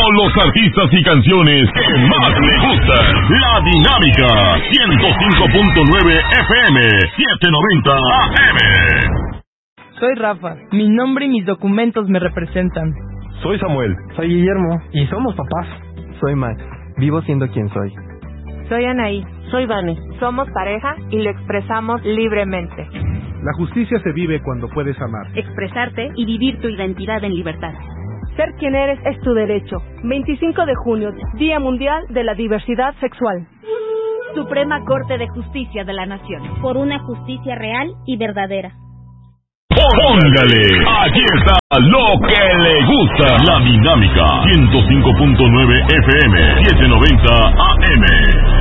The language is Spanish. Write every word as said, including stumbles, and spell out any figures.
con los artistas y canciones que más le gustan. La Dinámica, ciento cinco punto nueve F M, setecientos noventa A M. Soy Rafa, mi nombre y mis documentos me representan. Soy Samuel. Soy Guillermo. Y somos papás. Soy Max, vivo siendo quien soy. Soy Anaí. Soy Vane. Somos pareja y lo expresamos libremente. La justicia se vive cuando puedes amar, expresarte y vivir tu identidad en libertad. Ser quien eres es tu derecho. veinticinco de junio, Día Mundial de la Diversidad Sexual. Suprema Corte de Justicia de la Nación. Por una justicia real y verdadera. Póngale, aquí está lo que le gusta. La Dinámica, ciento cinco punto nueve F M, setecientos noventa A M.